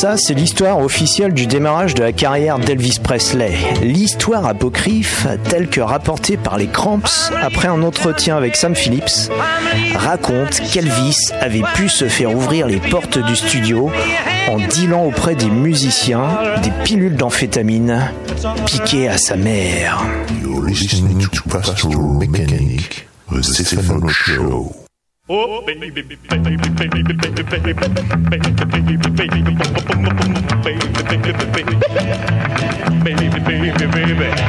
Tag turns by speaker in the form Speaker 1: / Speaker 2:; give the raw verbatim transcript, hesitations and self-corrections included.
Speaker 1: Ça, c'est l'histoire officielle du démarrage de la carrière d'Elvis Presley. L'histoire apocryphe, telle que rapportée par les Cramps après un entretien avec Sam Phillips, raconte qu'Elvis avait pu se faire ouvrir les portes du studio en dealant auprès des musiciens des pilules d'amphétamine piquées à sa mère.
Speaker 2: You're listening to Pastoral Mechanic, the Stephen Show. Oh, baby, baby, baby, baby, baby, baby, baby, baby, baby, baby, baby, baby, baby, baby, baby.